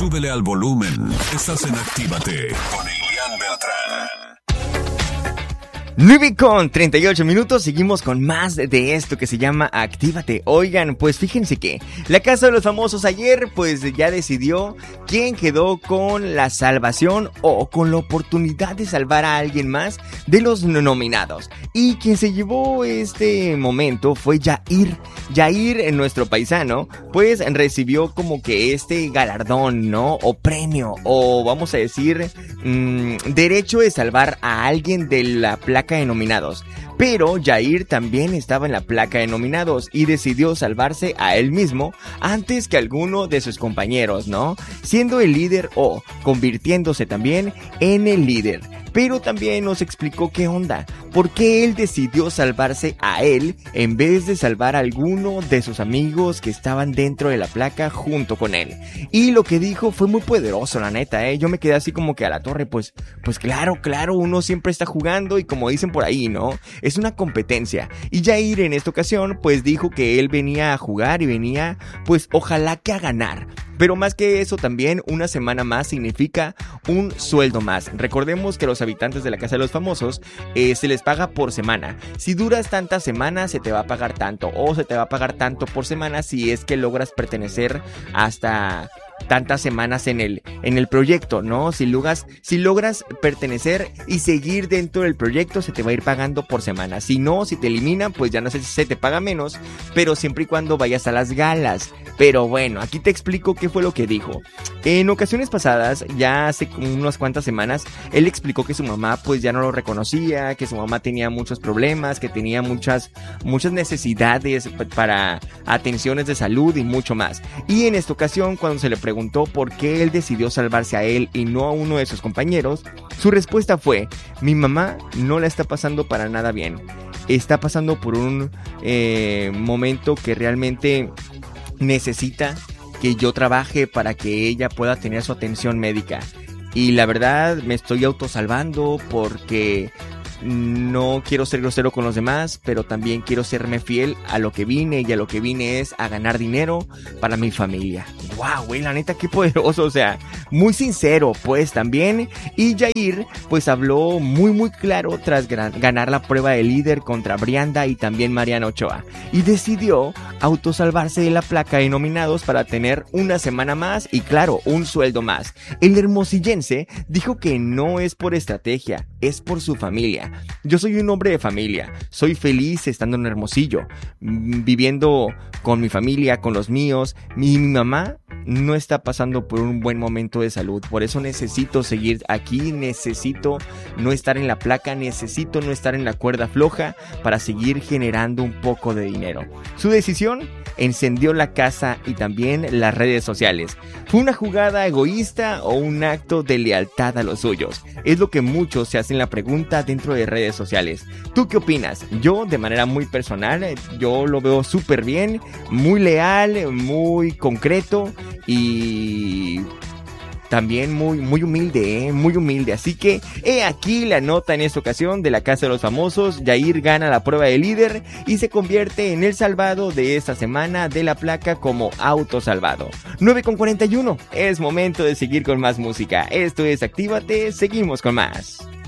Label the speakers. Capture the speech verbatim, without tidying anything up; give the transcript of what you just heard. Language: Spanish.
Speaker 1: Súbele al volumen. Estás en Actívate con Ilian Beltrán.
Speaker 2: nueve con treinta y ocho minutos, seguimos con más de esto que se llama Actívate. Oigan, pues fíjense que la Casa de los Famosos ayer pues ya decidió quién quedó con la salvación o con la oportunidad de salvar a alguien más de los nominados. Y quien se llevó este momento fue Yair. Yair, nuestro paisano, pues recibió como que este galardón, ¿no? O premio, o vamos a decir, mmm, derecho de salvar a alguien de la placa de nominados. Pero Yair también estaba en la placa de nominados y decidió salvarse a él mismo antes que alguno de sus compañeros, ¿no? Siendo el líder o convirtiéndose también en el líder. Pero también nos explicó qué onda, por qué él decidió salvarse a él en vez de salvar a alguno de sus amigos que estaban dentro de la placa junto con él. Y lo que dijo fue muy poderoso, la neta, eh. Yo me quedé así como que a la torre, pues, pues claro, claro, uno siempre está jugando y como dicen por ahí, ¿no? Es una competencia. Y Yair en esta ocasión, pues dijo que él venía a jugar y venía, pues ojalá que a ganar. Pero más que eso también, una semana más significa un sueldo más. Recordemos que los habitantes de la Casa de los Famosos eh, se les paga por semana. Si duras tantas semanas se te va a pagar tanto, o se te va a pagar tanto por semana si es que logras pertenecer hasta tantas semanas en el, en el proyecto, ¿no? Si logras, si logras pertenecer y seguir dentro del proyecto, se te va a ir pagando por semana. Si no, si te eliminan, pues ya no sé si se te paga menos, pero siempre y cuando vayas a las galas. Pero bueno, aquí te explico qué fue lo que dijo. En ocasiones pasadas, ya hace unas cuantas semanas, él explicó que su mamá pues ya no lo reconocía, que su mamá tenía muchos problemas, que tenía muchas, muchas necesidades para atenciones de salud y mucho más. Y en esta ocasión, cuando se le preguntó por qué él decidió salvarse a él y no a uno de sus compañeros, su respuesta fue: mi mamá no la está pasando para nada bien. Está pasando por un eh, momento que realmente necesita que yo trabaje para que ella pueda tener su atención médica. Y la verdad me estoy autosalvando porque no quiero ser grosero con los demás, pero también quiero serme fiel a lo que vine, y a lo que vine es a ganar dinero para mi familia. Wow, güey, la neta, qué poderoso, o sea, muy sincero, pues, también. Y Yair, pues, habló muy, muy claro tras gran, ganar la prueba de líder contra Brianda y también Mariana Ochoa. Y decidió autosalvarse de la placa de nominados para tener una semana más y, claro, un sueldo más. El hermosillense dijo que no es por estrategia, es por su familia. Yo soy un hombre de familia, soy feliz estando en Hermosillo, viviendo con mi familia, con los míos. Mi, mi mamá no está pasando por un buen momento de salud, por eso necesito seguir aquí, necesito no estar en la placa, necesito no estar en la cuerda floja para seguir generando un poco de dinero. Su decisión encendió la casa y también las redes sociales. ¿Fue una jugada egoísta o un acto de lealtad a los suyos? Es lo que muchos se hacen la pregunta dentro de redes sociales. ¿Tú qué opinas? Yo, de manera muy personal, yo lo veo súper bien, muy leal, muy concreto y también muy, muy humilde, ¿eh? Muy humilde. Así que he aquí la nota en esta ocasión de la Casa de los Famosos. Yair gana la prueba de líder y se convierte en el salvado de esta semana de la placa como autosalvado. nueve con cuarenta y uno. Es momento de seguir con más música. Esto es Actívate. Seguimos con más.